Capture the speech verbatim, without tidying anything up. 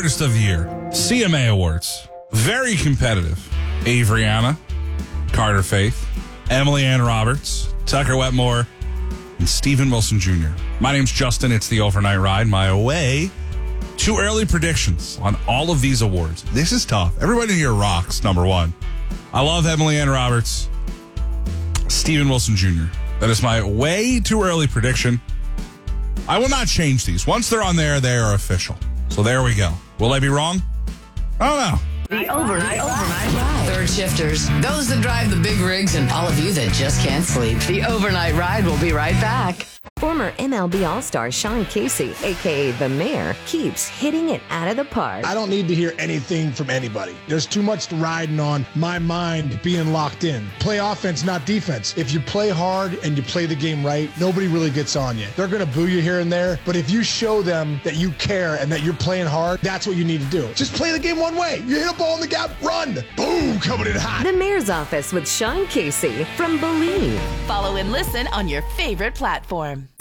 Artist of the Year, C M A Awards. Very competitive. Avriana, Carter Faith, Emily Ann Roberts, Tucker Wetmore, and Steven Wilson Junior My name's Justin. It's the Overnight Ride. My away to early predictions on all of these awards. This is tough. Everybody here rocks, number one. I love Emily Ann Roberts, Steven Wilson Junior That is my way too early prediction. I will not change these. Once they're on there, they are official. So there we go. Will I be wrong? I don't know. The Overnight Ride. Third shifters, those that drive the big rigs, and all of you that just can't sleep. The Overnight Ride will be right back. Former M L B All-Star Sean Casey, a k a. The Mayor, keeps hitting it out of the park. I don't need to hear anything from anybody. There's too much riding on my mind being locked in. Play offense, not defense. If you play hard and you play the game right, nobody really gets on you. They're going to boo you here and there, but if you show them that you care and that you're playing hard, that's what you need to do. Just play the game one way. You hit a ball in the gap, run. Boom, coming in hot. The Mayor's Office with Sean Casey from Believe. Follow and listen on your favorite platform.